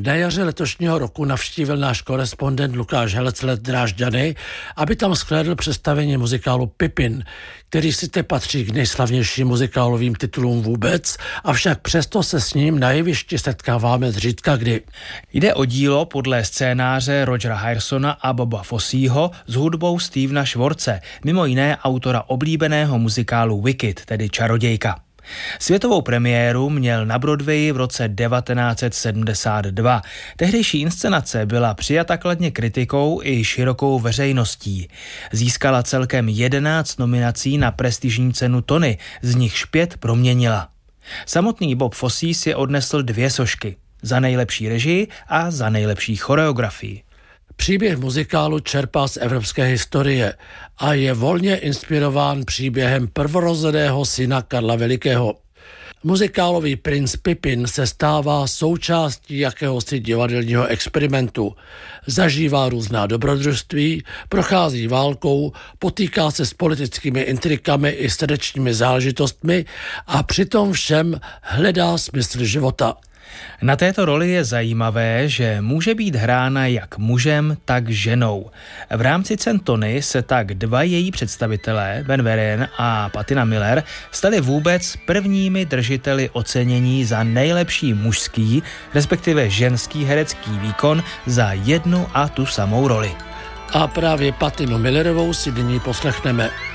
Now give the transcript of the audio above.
Na jaře letošního roku navštívil náš korespondent Lukáš Heleclet Drážďany, aby tam shlédl představení muzikálu Pipin, který sice patří k nejslavnějším muzikálovým titulům vůbec, avšak přesto se s ním na jevišti setkáváme zřídka kdy. Jde o dílo podle scénáře Rogera Hairsona a Boba Fosseho s hudbou Stevena Schwartze, mimo jiné autora oblíbeného muzikálu Wicked, tedy Čarodějka. Světovou premiéru měl na Broadwayi v roce 1972. Tehdejší inscenace byla přijata kladně kritikou i širokou veřejností. Získala celkem 11 nominací na prestižní cenu Tony, z nichž 5 proměnila. Samotný Bob Fosse si odnesl 2 sošky. Za nejlepší režii a za nejlepší choreografii. Příběh muzikálu čerpá z evropské historie a je volně inspirován příběhem prvorozeného syna Karla Velikého. Muzikálový princ Pipin se stává součástí jakéhosi divadelního experimentu. Zažívá různá dobrodružství, prochází válkou, potýká se s politickými intrikami i srdečními záležitostmi a přitom všem hledá smysl života. Na této roli je zajímavé, že může být hrána jak mužem, tak ženou. V rámci cen Tony se tak 2 její představitelé, Ben Vereen a Patina Miller, stali vůbec prvními držiteli ocenění za nejlepší mužský, respektive ženský herecký výkon za jednu a tu samou roli. A právě Patinu Millerovou si nyní poslechneme.